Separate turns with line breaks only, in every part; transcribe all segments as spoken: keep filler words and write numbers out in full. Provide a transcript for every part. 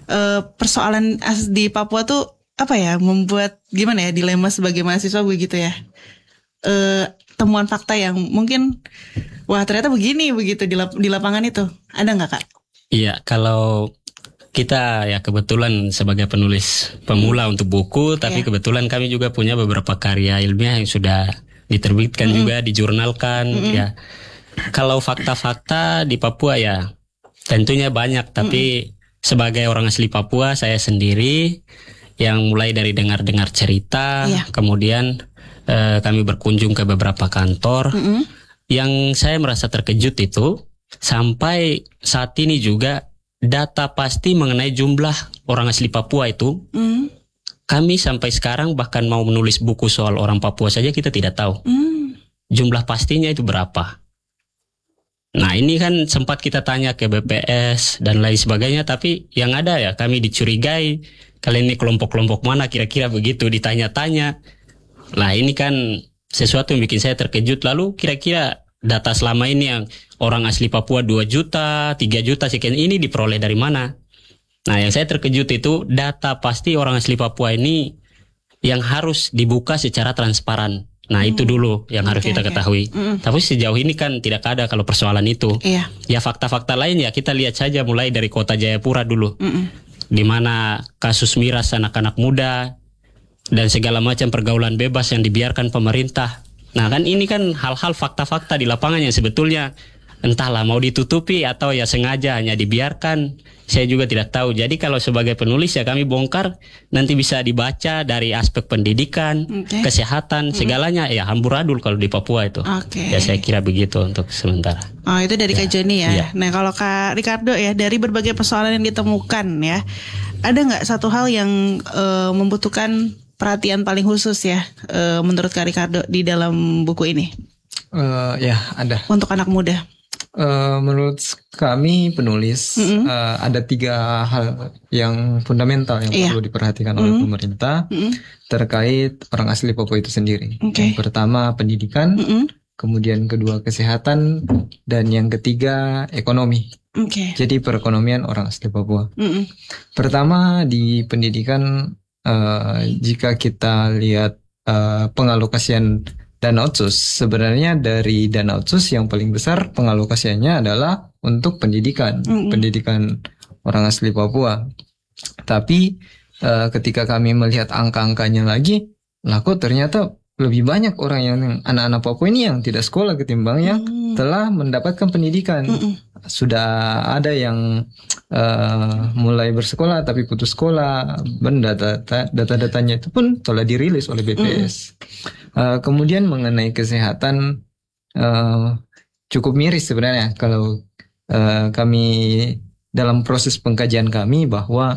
uh, persoalan as di Papua tuh apa ya, membuat gimana ya dilema sebagai mahasiswa begitu ya. Uh, temuan fakta yang mungkin wah ternyata begini begitu di, lap- di lapangan itu ada nggak Kak?
Iya, kalau kita ya kebetulan sebagai penulis pemula untuk buku, tapi yeah. kebetulan kami juga punya beberapa karya ilmiah yang sudah diterbitkan mm-hmm. juga, dijurnalkan mm-hmm. ya. Kalau fakta-fakta di Papua ya tentunya banyak, tapi mm-hmm. sebagai orang asli Papua saya sendiri yang mulai dari dengar-dengar cerita, yeah. kemudian eh, kami berkunjung ke beberapa kantor, mm-hmm. yang saya merasa terkejut itu sampai saat ini juga data pasti mengenai jumlah orang asli Papua itu, mm. kami sampai sekarang bahkan mau menulis buku soal orang Papua saja kita tidak tahu mm. jumlah pastinya itu berapa. Nah ini kan sempat kita tanya ke B P S dan lain sebagainya, tapi yang ada ya kami dicurigai kalian ini kelompok-kelompok mana kira-kira begitu, ditanya-tanya. Nah ini kan sesuatu yang bikin saya terkejut. Lalu kira-kira data selama ini yang orang asli Papua dua juta, tiga juta sekian ini diperoleh dari mana? Nah yang saya terkejut itu data pasti orang asli Papua ini yang harus dibuka secara transparan. Nah hmm. itu dulu yang harus okay, kita ketahui. Okay. Mm. Tapi sejauh ini kan tidak ada kalau persoalan itu. Yeah. Ya fakta-fakta lain ya kita lihat saja mulai dari kota Jayapura dulu. Mm-mm. Di mana kasus miras anak-anak muda dan segala macam pergaulan bebas yang dibiarkan pemerintah. Nah kan ini kan hal-hal fakta-fakta di lapangan yang sebetulnya entahlah mau ditutupi atau ya sengaja hanya dibiarkan. Saya juga tidak tahu. Jadi kalau sebagai penulis ya kami bongkar, nanti bisa dibaca dari aspek pendidikan, okay. kesehatan, segalanya ya amburadul kalau di Papua itu. Okay. Ya saya kira begitu untuk sementara.
Oh itu dari
ya.
Kak Joni ya.
ya.
Nah kalau Kak Ricardo ya, dari berbagai persoalan yang ditemukan ya, ada nggak satu hal yang uh, membutuhkan perhatian paling khusus ya uh, menurut Kak Ricardo di dalam buku ini?
Uh, ya ada.
Untuk anak muda.
Uh, menurut kami penulis mm-hmm. uh, ada tiga hal yang fundamental yang yeah. perlu diperhatikan mm-hmm. oleh pemerintah mm-hmm. terkait orang asli Papua itu sendiri. Okay. Yang pertama pendidikan, mm-hmm. kemudian kedua kesehatan, dan yang ketiga ekonomi. Okay. Jadi perekonomian orang asli Papua. Mm-hmm. Pertama di pendidikan, uh, jika kita lihat uh, pengalokasian dana otsus, sebenarnya dari dana otsus yang paling besar pengalokasiannya adalah untuk pendidikan, mm-hmm. pendidikan orang asli Papua. Tapi uh, ketika kami melihat angka-angkanya lagi, lah kok ternyata lebih banyak orang yang anak-anak Papua ini yang tidak sekolah ketimbang yang mm-hmm. telah mendapatkan pendidikan. Mm-hmm. Sudah ada yang uh, mulai bersekolah tapi putus sekolah, dan data data-datanya itu pun telah dirilis oleh B P S. Mm-hmm. Uh, kemudian mengenai kesehatan uh, cukup miris sebenarnya kalau uh, kami dalam proses pengkajian kami bahwa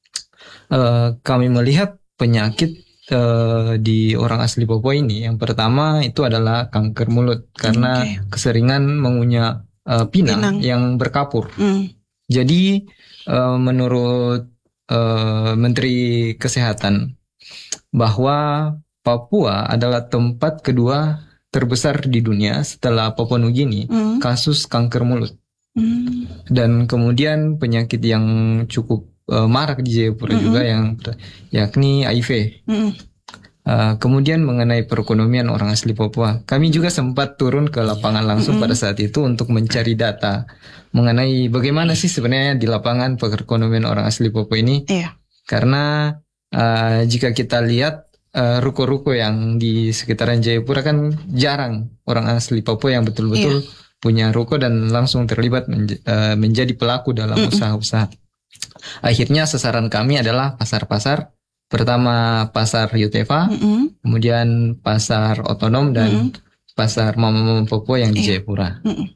uh, kami melihat penyakit uh, di orang asli Papua ini. Yang pertama itu adalah kanker mulut karena okay. keseringan mengunyah uh, pinang, pinang yang berkapur. Mm. Jadi uh, menurut uh, Menteri Kesehatan bahwa Papua adalah tempat kedua terbesar di dunia setelah Papua Nugini mm. kasus kanker mulut. Mm. Dan kemudian penyakit yang cukup uh, marak di Jayapura mm-hmm. juga yang yakni H I V. Mm. Uh, kemudian mengenai perekonomian orang asli Papua, kami juga sempat turun ke lapangan langsung mm-hmm. pada saat itu untuk mencari data mengenai bagaimana sih sebenarnya di lapangan perekonomian orang asli Papua ini. Yeah. Karena uh, jika kita lihat Uh, ruko-ruko yang di sekitaran Jayapura kan jarang orang asli Papua yang betul-betul yeah. punya ruko dan langsung terlibat menj- uh, menjadi pelaku dalam mm-mm. usaha-usaha. Akhirnya sasaran kami adalah pasar-pasar. Pertama pasar Yotefa, mm-mm. kemudian pasar otonom dan mm-mm. pasar mama-mama Papua yang di yeah. Jayapura.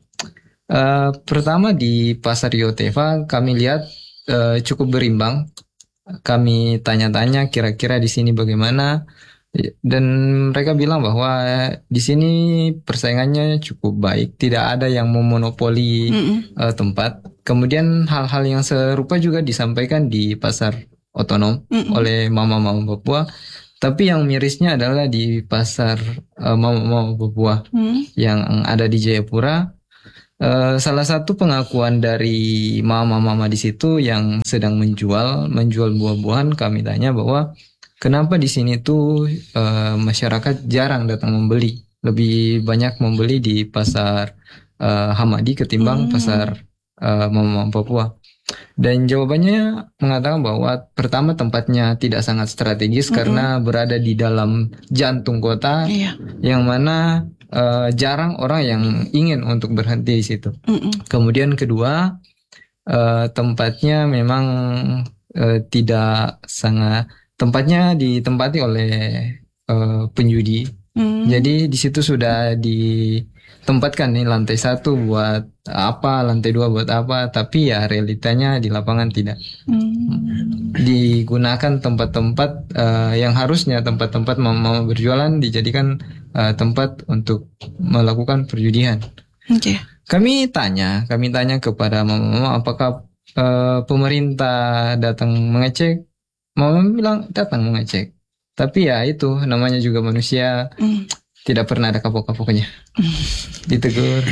Uh, pertama di pasar Yotefa kami lihat uh, cukup berimbang. Kami tanya-tanya kira-kira di sini bagaimana, dan mereka bilang bahwa di sini persaingannya cukup baik, tidak ada yang memonopoli uh, tempat. Kemudian hal-hal yang serupa juga disampaikan di pasar otonom Mm-mm. oleh mama-mama Papua. Tapi yang mirisnya adalah di pasar uh, mama-mama Papua mm. yang ada di Jayapura. Uh, salah satu pengakuan dari mama-mama di situ yang sedang menjual menjual buah-buahan, kami tanya bahwa kenapa di sini tuh uh, masyarakat jarang datang membeli, lebih banyak membeli di pasar uh, Hamadi ketimbang hmm. pasar uh, mama-mama Papua. Dan jawabannya mengatakan bahwa pertama tempatnya tidak sangat strategis hmm. karena berada di dalam jantung kota, iya. yang mana Uh, jarang orang yang ingin untuk berhenti di situ. Mm-mm. Kemudian kedua, uh, tempatnya memang uh, tidak sangat tempatnya ditempati oleh uh, penjudi. Mm. Jadi di situ sudah ditempatkan nih lantai satu buat apa, lantai dua buat apa, tapi ya realitanya di lapangan tidak. Mm. Digunakan tempat-tempat uh, yang harusnya tempat-tempat mau berjualan dijadikan Uh, tempat untuk melakukan perjudian.
Okay.
Kami tanya, kami tanya kepada mama-mama apakah uh, pemerintah datang mengecek. Mama bilang datang mengecek. Tapi ya itu namanya juga manusia, mm. tidak pernah ada kapok-kapoknya. Mm. Ditegur.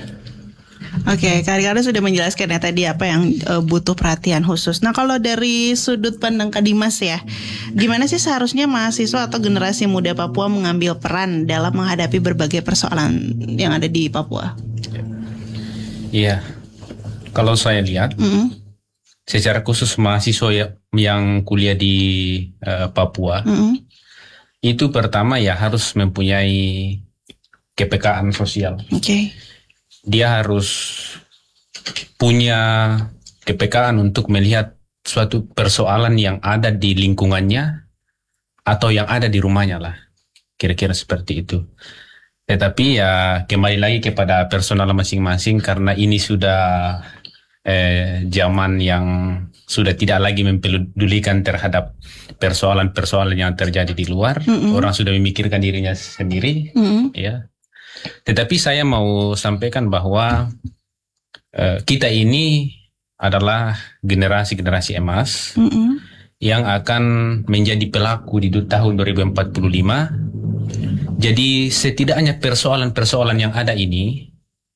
Oke, okay, Kak Ricardo sudah menjelaskan ya tadi apa yang uh, butuh perhatian khusus. Nah, kalau dari sudut pandang Kak Dimas ya, gimana sih seharusnya mahasiswa atau generasi muda Papua mengambil peran dalam menghadapi berbagai persoalan yang ada di Papua?
Iya, kalau saya lihat, mm-hmm. secara khusus mahasiswa yang kuliah di uh, Papua, mm-hmm. itu pertama ya harus mempunyai kepekaan sosial.
Oke. Okay.
Dia harus punya kepekaan untuk melihat suatu persoalan yang ada di lingkungannya atau yang ada di rumahnya lah. Kira-kira seperti itu. Tetapi ya kembali lagi kepada personal masing-masing karena ini sudah eh, zaman yang sudah tidak lagi mempedulikan terhadap persoalan-persoalan yang terjadi di luar. Mm-hmm. Orang sudah memikirkan dirinya sendiri. Mm-hmm. Ya. Tetapi saya mau sampaikan bahwa uh, kita ini adalah generasi-generasi emas mm-hmm. yang akan menjadi pelaku di tahun dua ribu empat puluh lima. Jadi setidaknya persoalan-persoalan yang ada ini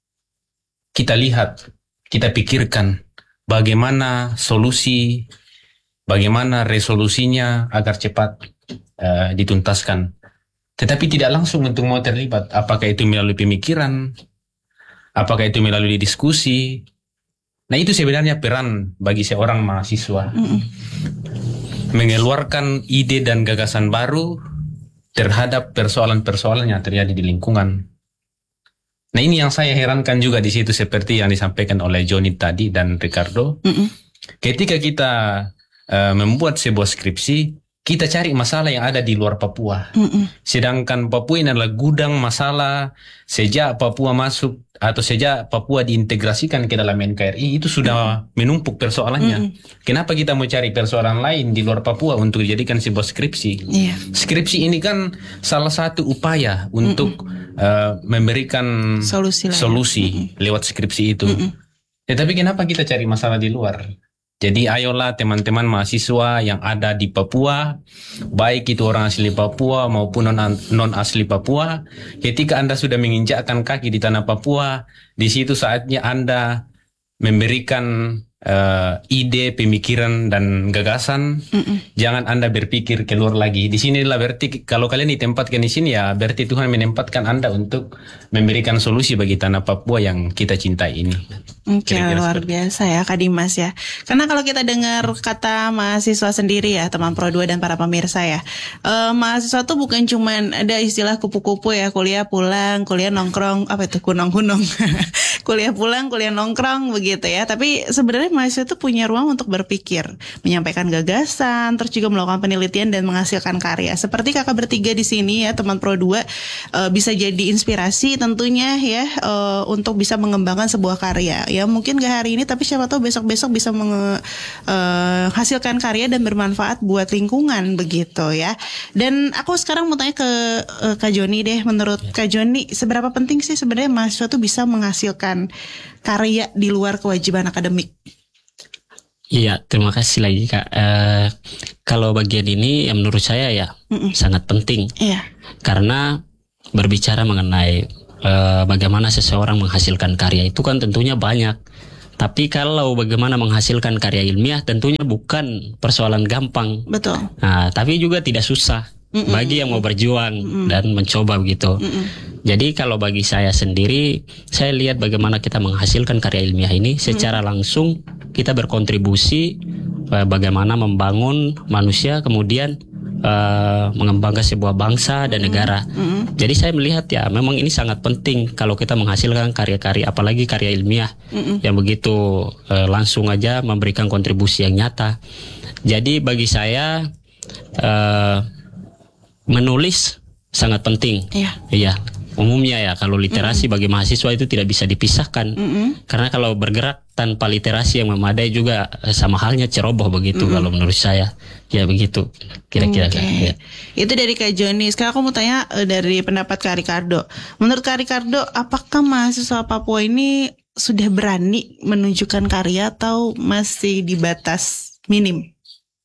kita lihat, kita pikirkan bagaimana solusi, bagaimana resolusinya agar cepat uh, dituntaskan. Tetapi tidak langsung untuk mau terlibat. Apakah itu melalui pemikiran? Apakah itu melalui diskusi? Nah itu sebenarnya peran bagi seorang mahasiswa. Mm-hmm. Mengeluarkan ide dan gagasan baru terhadap persoalan-persoalan yang terjadi di lingkungan. Nah ini yang saya herankan juga di situ seperti yang disampaikan oleh Johnny tadi dan Ricardo. Mm-hmm. Ketika kita uh, membuat sebuah skripsi, kita cari masalah yang ada di luar Papua. Mm-mm. Sedangkan Papua ini adalah gudang masalah sejak Papua masuk atau sejak Papua diintegrasikan ke dalam N K R I itu sudah mm-mm. menumpuk persoalannya. Mm-mm. Kenapa kita mau cari persoalan lain di luar Papua untuk dijadikan sebuah skripsi? Yeah. Skripsi ini kan salah satu upaya untuk uh, memberikan solusi, solusi lewat skripsi itu. Mm-mm. Tetapi kenapa kita cari masalah di luar? Jadi ayolah teman-teman mahasiswa yang ada di Papua, baik itu orang asli Papua maupun non, non asli Papua, ketika Anda sudah menginjakkan kaki di tanah Papua, di situ saatnya Anda memberikan uh, ide, pemikiran dan gagasan. Mm-mm. Jangan Anda berpikir keluar lagi. Di sinilah berarti kalau kalian ditempatkan di sini ya berarti Tuhan menempatkan Anda untuk memberikan solusi bagi tanah Papua yang kita cintai ini.
Oke, okay, luar biasa ya Kak Dimas ya. Karena kalau kita dengar kata mahasiswa sendiri ya, teman Pro dua dan para pemirsa ya, e, mahasiswa tuh bukan cuman ada istilah kupu-kupu ya, kuliah pulang, kuliah nongkrong, apa itu kunong-kunong, kuliah pulang, kuliah nongkrong begitu ya. Tapi sebenarnya mahasiswa tuh punya ruang untuk berpikir, menyampaikan gagasan, terus juga melakukan penelitian dan menghasilkan karya. Seperti kakak bertiga di sini ya, teman Pro dua, e, bisa jadi inspirasi tentunya ya, e, untuk bisa mengembangkan sebuah karya. Ya mungkin gak hari ini tapi siapa tahu besok-besok bisa menghasilkan uh, karya dan bermanfaat buat lingkungan begitu ya. Dan aku sekarang mau tanya ke uh, Kak Joni deh, menurut ya. Kak Joni seberapa penting sih sebenarnya mahasiswa tuh bisa menghasilkan karya di luar kewajiban akademik?
Iya, terima kasih lagi Kak. Uh, kalau bagian ini ya menurut saya ya Mm-mm. sangat penting. Iya. Karena berbicara mengenai uh, bagaimana seseorang menghasilkan karya itu kan tentunya banyak. Tapi kalau bagaimana menghasilkan karya ilmiah tentunya bukan persoalan gampang.
Betul.
Nah, tapi juga tidak susah Mm-mm. bagi yang mau berjuang Mm-mm. dan mencoba begitu. Mm-mm. Jadi kalau bagi saya sendiri, saya lihat bagaimana kita menghasilkan karya ilmiah ini secara Mm-mm. langsung kita berkontribusi uh, bagaimana membangun manusia, kemudian uh, mengembangkan sebuah bangsa dan negara. Mm-hmm. Jadi saya melihat ya memang ini sangat penting kalau kita menghasilkan karya-karya, apalagi karya ilmiah mm-hmm. yang begitu uh, langsung aja memberikan kontribusi yang nyata. Jadi bagi saya uh, menulis sangat penting. Iya. Iya. Umumnya ya kalau literasi mm-hmm. bagi mahasiswa itu tidak bisa dipisahkan mm-hmm. karena kalau bergerak tanpa literasi yang memadai juga sama halnya ceroboh begitu mm-hmm. kalau menurut saya ya begitu kira-kira.
Okay.
Ya.
Itu dari Kak Joni. Sekarang aku mau tanya uh, dari pendapat Kak Ricardo. Menurut Kak Ricardo, apakah mahasiswa Papua ini sudah berani menunjukkan karya atau masih di batas minim?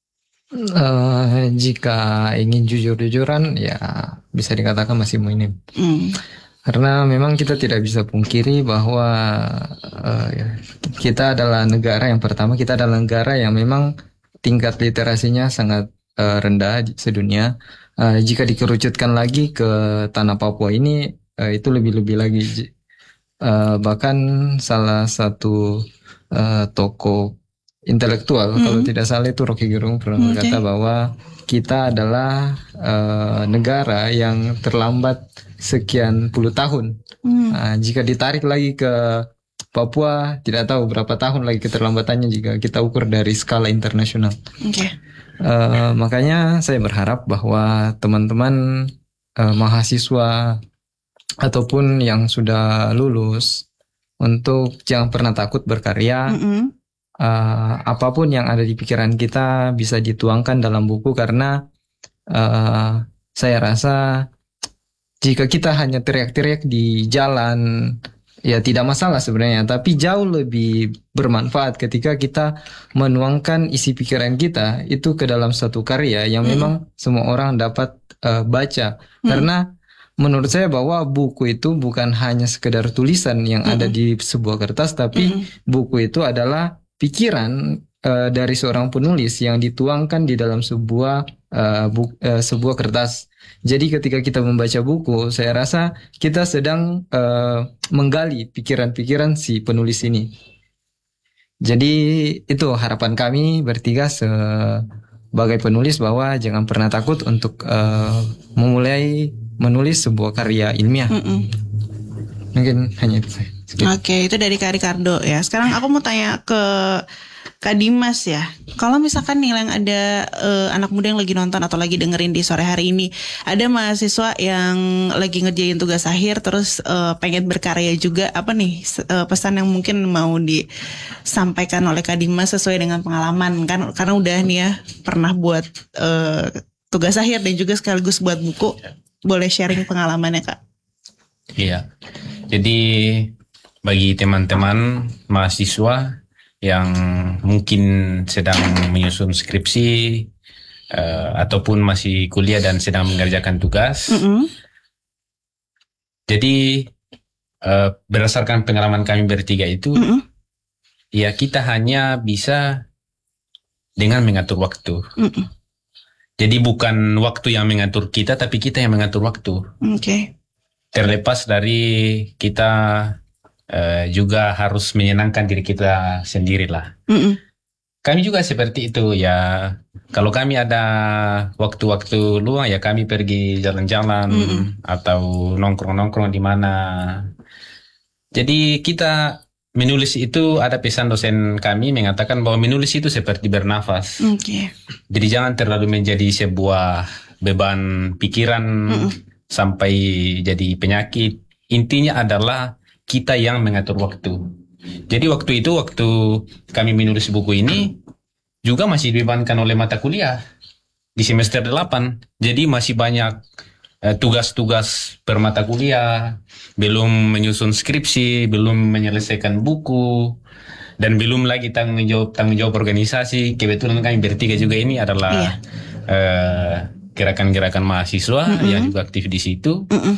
Uh, jika ingin jujur-jujuran ya bisa dikatakan masih minim. Mm. Karena memang kita tidak bisa pungkiri bahwa uh, kita adalah negara yang pertama, kita adalah negara yang memang tingkat literasinya sangat uh, rendah sedunia. Uh, jika dikerucutkan lagi ke tanah Papua ini uh, itu lebih-lebih lagi. Uh, bahkan salah satu uh, tokoh intelektual hmm. kalau tidak salah itu Rocky Gerung pernah okay. berkata bahwa kita adalah uh, negara yang terlambat sekian puluh tahun. Hmm. Nah, jika ditarik lagi ke Papua, tidak tahu berapa tahun lagi keterlambatannya jika kita ukur dari skala internasional. Okay. Uh, makanya saya berharap bahwa teman-teman uh, mahasiswa ataupun yang sudah lulus untuk jangan pernah takut berkarya. Mm-hmm. Uh, apapun yang ada di pikiran kita bisa dituangkan dalam buku karena uh, saya rasa jika kita hanya teriak-teriak di jalan ya tidak masalah sebenarnya, tapi jauh lebih bermanfaat ketika kita menuangkan isi pikiran kita itu ke dalam satu karya yang hmm. memang semua orang dapat uh, baca. Hmm. Karena menurut saya bahwa buku itu bukan hanya sekedar tulisan yang hmm. ada di sebuah kertas, tapi hmm. buku itu adalah pikiran uh, dari seorang penulis yang dituangkan di dalam sebuah uh, bu- uh, sebuah kertas. Jadi ketika kita membaca buku, saya rasa kita sedang uh, menggali pikiran-pikiran si penulis ini. Jadi itu harapan kami bertiga sebagai penulis bahwa jangan pernah takut untuk uh, memulai menulis sebuah karya ilmiah. Mm-mm. Mungkin hanya itu saja.
Oke, okay, itu dari Kak Ricardo ya. Sekarang aku mau tanya ke Kak Dimas ya. Kalau misalkan nih yang ada uh, anak muda yang lagi nonton atau lagi dengerin di sore hari ini, ada mahasiswa yang lagi ngerjain tugas akhir terus uh, pengen berkarya juga, apa nih uh, pesan yang mungkin mau disampaikan oleh Kak Dimas sesuai dengan pengalaman kan, karena udah nih ya pernah buat uh, tugas akhir dan juga sekaligus buat buku. Boleh sharing pengalamannya Kak?
Iya. Jadi bagi teman-teman mahasiswa yang mungkin sedang menyusun skripsi uh, ataupun masih kuliah dan sedang mengerjakan tugas. Mm-hmm. Jadi uh, berdasarkan pengalaman kami bertiga itu, mm-hmm. ya kita hanya bisa dengan mengatur waktu. Mm-hmm. Jadi bukan waktu yang mengatur kita, tapi kita yang mengatur waktu. Oke. Okay. Terlepas dari kita uh, juga harus menyenangkan diri kita sendirilah. Mm-mm. Kami juga seperti itu ya. Kalau kami ada waktu-waktu luang ya kami pergi jalan-jalan Mm-mm. atau nongkrong-nongkrong di mana. Jadi kita menulis itu, ada pesan dosen kami mengatakan bahwa menulis itu seperti bernafas. Okay. Jadi jangan terlalu menjadi sebuah beban pikiran. Mm-mm. Sampai jadi penyakit. Intinya adalah kita yang mengatur waktu. Jadi waktu itu, waktu kami menulis buku ini, juga masih dibebankan oleh mata kuliah di semester delapan. Jadi masih banyak eh, tugas-tugas per mata kuliah, belum menyusun skripsi, belum menyelesaikan buku, dan belum lagi tanggung jawab, tanggung jawab organisasi. Kebetulan kami bertiga juga ini adalah... Iya. Eh, gerakan-gerakan mahasiswa Mm-mm. yang juga aktif di situ. Mm-mm.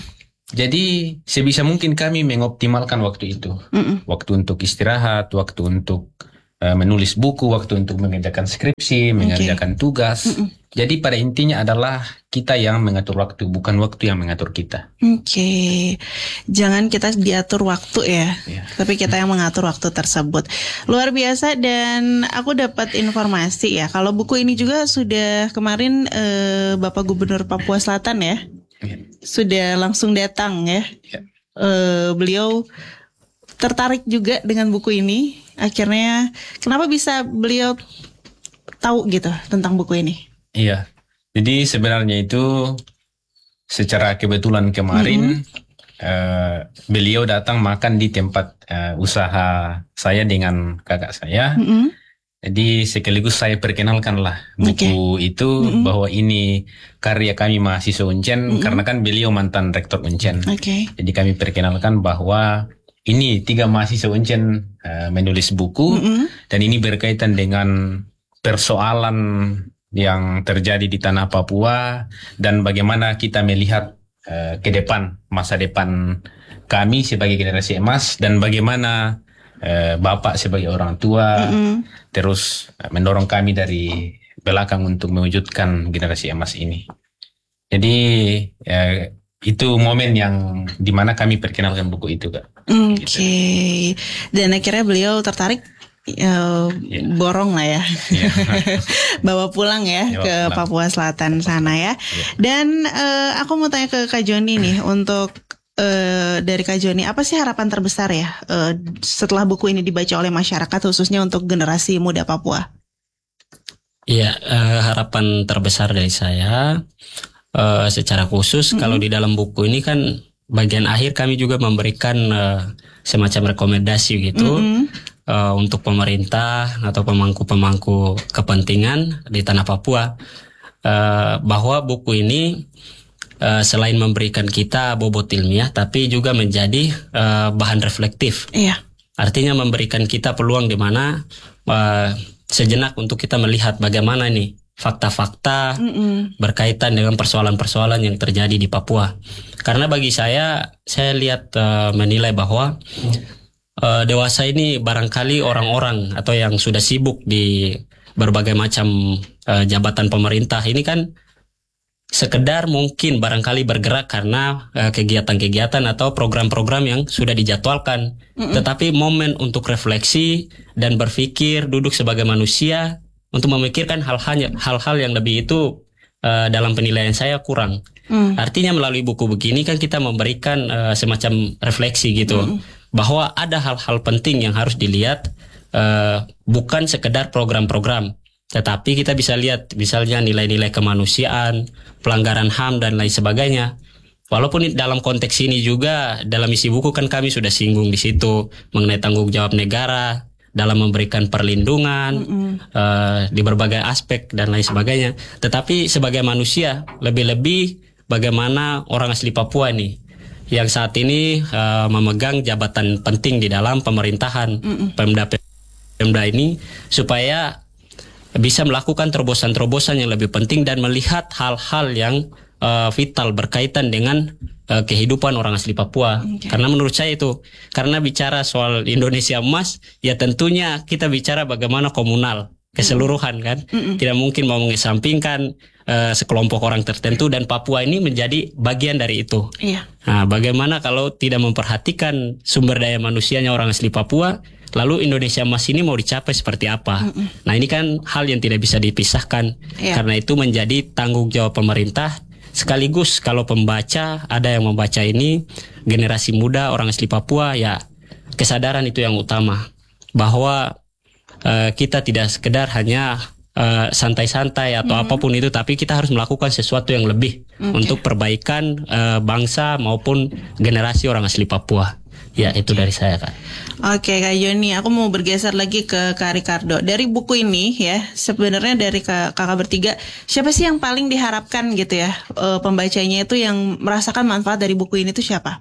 Jadi sebisa mungkin kami mengoptimalkan waktu itu. Mm-mm. Waktu untuk istirahat, waktu untuk uh, menulis buku, waktu untuk mengerjakan skripsi, mengerjakan okay. tugas. Mm-mm. Jadi pada intinya adalah kita yang mengatur waktu, bukan waktu yang mengatur kita.
Oke, okay. Jangan kita diatur waktu ya, yeah. tapi kita yang mengatur waktu tersebut. Luar biasa, dan aku dapat informasi ya, kalau buku ini juga sudah kemarin uh, Bapak Gubernur Papua Selatan ya. Sudah langsung datang ya. ya. Uh, beliau tertarik juga dengan buku ini. Akhirnya kenapa bisa beliau tahu gitu tentang buku ini?
Iya. Jadi sebenarnya itu secara kebetulan kemarin mm-hmm. uh, beliau datang makan di tempat uh, usaha saya dengan kakak saya. Mm-hmm. Jadi sekaligus saya perkenalkanlah buku okay. itu mm-hmm. bahwa ini karya kami mahasiswa Uncen mm-hmm. karena kan beliau mantan rektor Uncen. Okay. Jadi kami perkenalkan bahwa ini tiga mahasiswa Uncen uh, menulis buku mm-hmm. dan ini berkaitan dengan persoalan yang terjadi di tanah Papua dan bagaimana kita melihat uh, ke depan, masa depan kami sebagai generasi emas dan bagaimana uh, Bapak sebagai orang tua mm-hmm. terus mendorong kami dari belakang untuk mewujudkan generasi emas ini. Jadi ya, itu momen yang dimana kami perkenalkan buku itu, Kak.
Oke. Okay. Gitu. Dan akhirnya beliau tertarik, uh, yeah. borong lah ya, yeah. bawa pulang ya yeah, ke pulang. Papua Selatan sana ya. Yeah. Dan uh, aku mau tanya ke Kak Joni nih untuk Uh, dari Kak Joni, apa sih harapan terbesar ya uh, setelah buku ini dibaca oleh masyarakat khususnya untuk generasi muda Papua?
Iya, uh, harapan terbesar dari saya uh, secara khusus mm-hmm. kalau di dalam buku ini kan bagian akhir kami juga memberikan uh, semacam rekomendasi gitu mm-hmm. uh, untuk pemerintah atau pemangku-pemangku kepentingan di tanah Papua uh, bahwa buku ini Uh, selain memberikan kita bobot ilmiah, tapi juga menjadi uh, bahan reflektif. Iya. Artinya memberikan kita peluang di mana uh, sejenak untuk kita melihat bagaimana nih fakta-fakta Mm-mm. berkaitan dengan persoalan-persoalan yang terjadi di Papua. Karena bagi saya, saya lihat uh, menilai bahwa uh, dewasa ini barangkali orang-orang atau yang sudah sibuk di berbagai macam uh, jabatan pemerintah ini kan sekedar mungkin barangkali bergerak karena uh, kegiatan-kegiatan atau program-program yang sudah dijadwalkan. Mm-mm. Tetapi momen untuk refleksi dan berpikir, duduk sebagai manusia untuk memikirkan hal-hal hal-hal yang lebih itu uh, dalam penilaian saya kurang. Mm. Artinya melalui buku begini kan kita memberikan uh, semacam refleksi gitu. Mm. Bahwa ada hal-hal penting yang harus dilihat, uh, bukan sekedar program-program. Tetapi kita bisa lihat misalnya nilai-nilai kemanusiaan, pelanggaran H A M dan lain sebagainya. Walaupun dalam konteks ini juga dalam isi buku kan kami sudah singgung di situ mengenai tanggung jawab negara dalam memberikan perlindungan uh, di berbagai aspek dan lain sebagainya. Tetapi sebagai manusia lebih-lebih bagaimana orang asli Papua nih yang saat ini uh, memegang jabatan penting di dalam pemerintahan Pemda Pemda ini supaya bisa melakukan terobosan-terobosan yang lebih penting dan melihat hal-hal yang uh, vital berkaitan dengan uh, kehidupan orang asli Papua. Okay. Karena menurut saya itu, karena bicara soal Indonesia emas, ya tentunya kita bicara bagaimana komunal, keseluruhan kan. Mm-mm. Tidak mungkin mau mengesampingkan uh, sekelompok orang tertentu dan Papua ini menjadi bagian dari itu. Iya. Nah, bagaimana kalau tidak memperhatikan sumber daya manusianya orang asli Papua, lalu Indonesia emas ini mau dicapai seperti apa? Mm-mm. Nah ini kan hal yang tidak bisa dipisahkan. Yeah. Karena itu menjadi tanggung jawab pemerintah. Sekaligus kalau pembaca, ada yang membaca ini, generasi muda orang asli Papua, ya kesadaran itu yang utama. Bahwa uh, kita tidak sekedar hanya uh, santai-santai atau mm-hmm. apapun itu, tapi kita harus melakukan sesuatu yang lebih okay. untuk perbaikan uh, bangsa maupun generasi orang asli Papua. Ya itu dari saya Kak.
Oke Kak Joni, aku mau bergeser lagi ke Kak Ricardo. Dari buku ini ya, sebenarnya dari kakak bertiga, siapa sih yang paling diharapkan gitu ya e, pembacanya itu yang merasakan manfaat dari buku ini tuh siapa?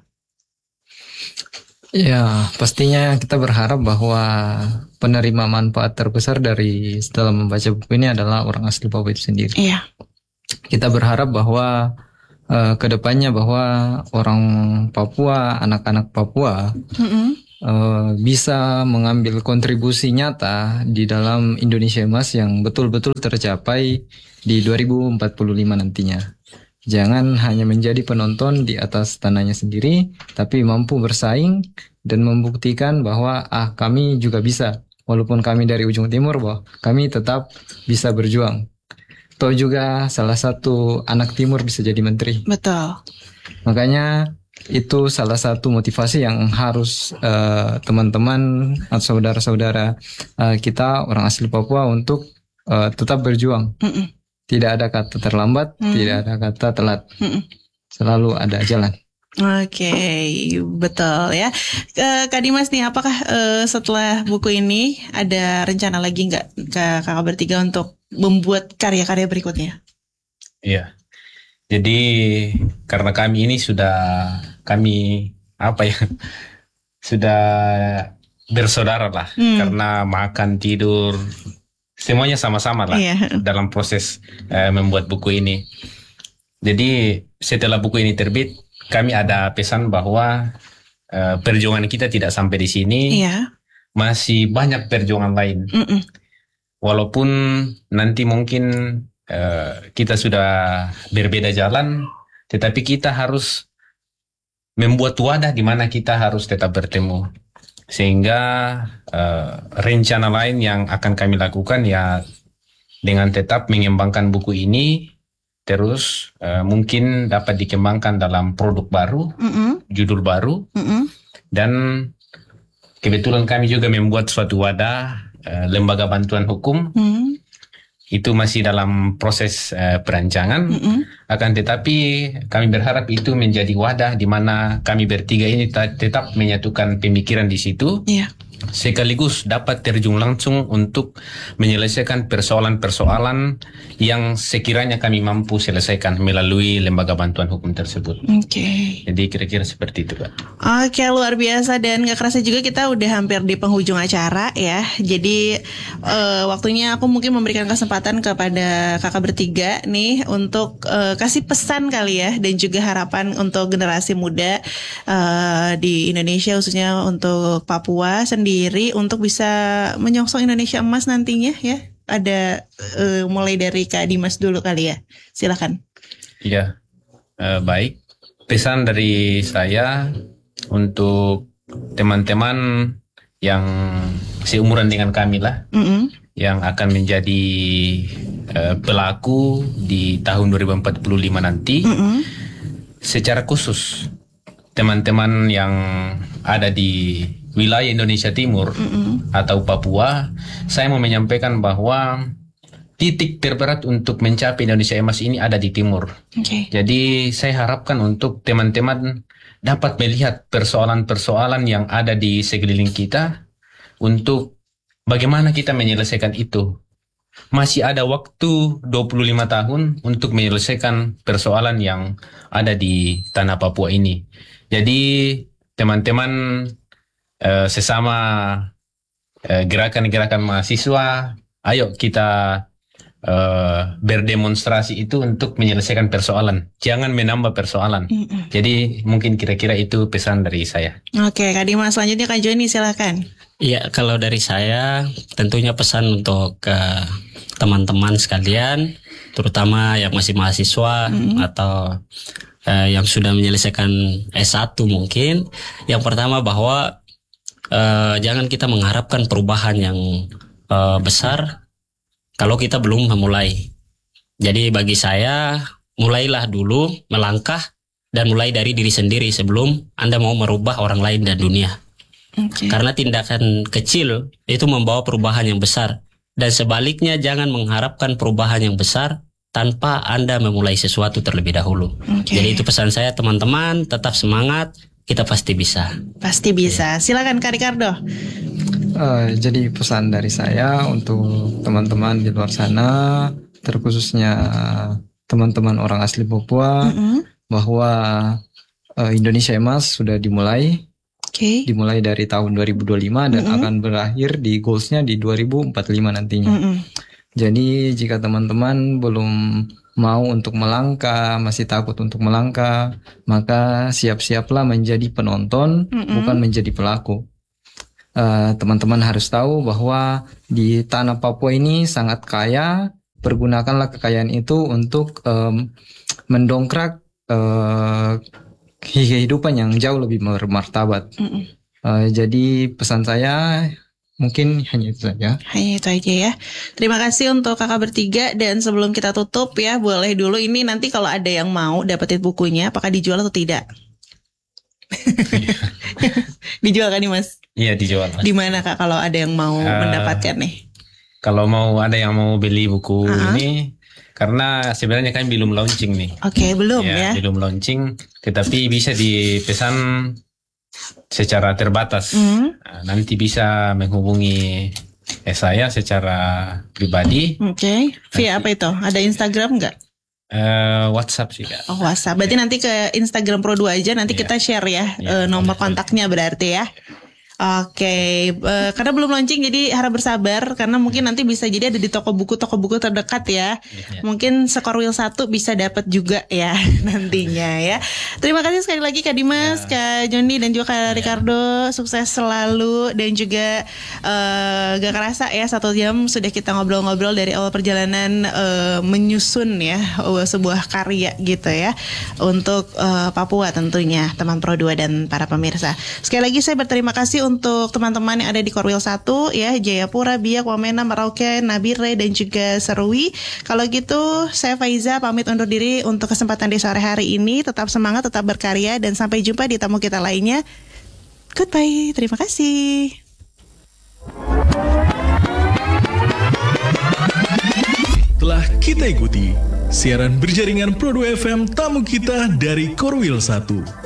Ya pastinya kita berharap bahwa penerima manfaat terbesar dari setelah membaca buku ini adalah orang asli Papua itu sendiri. Iya. Kita berharap bahwa uh, kedepannya bahwa orang Papua, anak-anak Papua mm-hmm. uh, bisa mengambil kontribusi nyata di dalam Indonesia Emas yang betul-betul tercapai di dua ribu empat puluh lima nantinya. Jangan hanya menjadi penonton di atas tanahnya sendiri, tapi mampu bersaing dan membuktikan bahwa ah kami juga bisa. Walaupun kami dari ujung timur, bahwa kami tetap bisa berjuang. Toh juga salah satu anak timur bisa jadi menteri.
Betul.
Makanya itu salah satu motivasi yang harus uh, teman-teman atau saudara-saudara uh, kita orang asli Papua untuk uh, tetap berjuang. Mm-mm. Tidak ada kata terlambat, mm. tidak ada kata telat. Mm-mm. Selalu ada jalan.
Oke, okay, betul ya. Kak Dimas nih, apakah uh, setelah buku ini ada rencana lagi nggak ke kakak bertiga untuk membuat karya-karya berikutnya?
Iya. Jadi karena kami ini sudah kami apa ya sudah bersaudara lah, hmm. karena makan tidur semuanya sama-sama lah yeah. dalam proses uh, membuat buku ini. Jadi setelah buku ini terbit, kami ada pesan bahwa uh, perjuangan kita tidak sampai di sini, yeah. masih banyak perjuangan lain. Mm-mm. Walaupun nanti mungkin uh, kita sudah berbeda jalan, tetapi kita harus membuat wadah di mana kita harus tetap bertemu. Sehingga uh, rencana lain yang akan kami lakukan ya dengan tetap mengembangkan buku ini. Terus uh, mungkin dapat dikembangkan dalam produk baru, mm-hmm. judul baru, mm-hmm. dan kebetulan kami juga membuat suatu wadah uh, lembaga bantuan hukum, mm-hmm. itu masih dalam proses uh, perancangan. Mm-hmm. Akan tetapi kami berharap itu menjadi wadah di mana kami bertiga ini t- tetap menyatukan pemikiran di situ. Yeah. Sekaligus dapat terjun langsung untuk menyelesaikan persoalan-persoalan yang sekiranya kami mampu selesaikan melalui lembaga bantuan hukum tersebut.
Oke. Okay.
Jadi kira-kira seperti itu, Pak.
Oke, okay, luar biasa dan gak kerasa juga kita udah hampir di penghujung acara ya. Jadi uh, waktunya aku mungkin memberikan kesempatan kepada kakak bertiga nih untuk uh, kasih pesan kali ya dan juga harapan untuk generasi muda uh, di Indonesia khususnya untuk Papua sendiri. Diri untuk bisa menyongsong Indonesia Emas nantinya ya. Ada uh, mulai dari Kak Dimas dulu kali ya. Silakan.
Iya, uh, baik. Pesan dari saya untuk teman-teman yang seumuran dengan kami lah, mm-hmm. yang akan menjadi uh, pelaku di tahun dua ribu empat puluh lima nanti, mm-hmm. secara khusus teman-teman yang ada di wilayah Indonesia Timur mm-hmm. atau Papua, saya mau menyampaikan bahwa titik terberat untuk mencapai Indonesia Emas ini ada di Timur. Okay. Jadi saya harapkan untuk teman-teman dapat melihat persoalan-persoalan yang ada di sekeliling kita untuk bagaimana kita menyelesaikan itu. Masih ada waktu dua puluh lima tahun untuk menyelesaikan persoalan yang ada di tanah Papua ini. Jadi teman-teman Uh, sesama uh, gerakan-gerakan mahasiswa, ayo kita uh, berdemonstrasi itu untuk menyelesaikan persoalan, jangan menambah persoalan. Mm-mm. Jadi mungkin kira-kira itu pesan dari saya.
Oke, Kak Dimas, selanjutnya Kak Joni silakan.
Iya, kalau dari saya tentunya pesan untuk uh, teman-teman sekalian, terutama yang masih mahasiswa mm-hmm. atau uh, yang sudah menyelesaikan S satu mungkin. Yang pertama bahwa Uh, jangan kita mengharapkan perubahan yang uh, besar kalau kita belum memulai. Jadi bagi saya, mulailah dulu melangkah dan mulai dari diri sendiri sebelum Anda mau merubah orang lain dan dunia. Okay. Karena tindakan kecil itu membawa perubahan yang besar. Dan sebaliknya jangan mengharapkan perubahan yang besar tanpa Anda memulai sesuatu terlebih dahulu. Okay. Jadi itu pesan saya, teman-teman, tetap semangat. Kita pasti bisa.
Pasti bisa. Silakan Kak Ricardo.
Uh, jadi pesan dari saya untuk teman-teman di luar sana, terkhususnya teman-teman orang asli Papua, mm-hmm. bahwa uh, Indonesia Emas sudah dimulai. Okay. Dimulai dari tahun dua ribu dua puluh lima dan mm-hmm. akan berakhir di goalsnya di dua ribu empat puluh lima nantinya. Mm-hmm. Jadi jika teman-teman belum mau untuk melangkah, masih takut untuk melangkah, maka siap-siaplah menjadi penonton, mm-mm. bukan menjadi pelaku. Uh, teman-teman harus tahu bahwa di tanah Papua ini sangat kaya. Pergunakanlah kekayaan itu untuk um, mendongkrak uh, kehidupan yang jauh lebih bermartabat. Uh, jadi pesan saya mungkin hanya itu saja.
Hanya itu aja ya. Terima kasih untuk kakak bertiga. Dan sebelum kita tutup ya, boleh dulu ini nanti kalau ada yang mau dapetin bukunya, apakah dijual atau tidak? Dijual kan nih Mas?
Iya dijual.
Di mana Kak kalau ada yang mau uh, mendapatkan nih?
Kalau mau ada yang mau beli buku uh-huh. ini, karena sebenarnya kan belum launching nih.
Oke, okay, belum ya, ya.
Belum launching, tetapi bisa dipesan secara terbatas. Uh-huh. Nah, nanti bisa menghubungi eh, saya secara pribadi.
Oke. Okay. Via apa itu? Ada Instagram nggak?
Uh, WhatsApp sih Kak.
Oh WhatsApp. Berarti yeah. nanti ke Instagram Pro dua aja. Nanti yeah. kita share ya yeah, uh, nomor kontaknya berarti ya. Oke, okay. uh, karena belum launching jadi harap bersabar karena mungkin nanti bisa jadi ada di toko buku toko buku terdekat ya. Yeah. Mungkin Skorwil satu bisa dapat juga ya nantinya ya. Terima kasih sekali lagi Kak Dimas, yeah. Kak Joni dan juga Kak yeah. Ricardo, sukses selalu dan juga uh, gak kerasa ya satu jam sudah kita ngobrol-ngobrol dari awal perjalanan uh, menyusun ya uh, sebuah karya gitu ya untuk uh, Papua tentunya teman Pro dua dan para pemirsa. Sekali lagi saya berterima kasih untuk teman-teman yang ada di Korwil satu ya, Jayapura, Biak, Wamena, Merauke, Nabire dan juga Serui. Kalau gitu saya Faiza pamit undur diri untuk kesempatan di sore hari ini. Tetap semangat, tetap berkarya dan sampai jumpa di tamu kita lainnya. Goodbye, terima kasih.
Telah kita ikuti siaran berjaringan Pro dua F M tamu kita dari Korwil satu.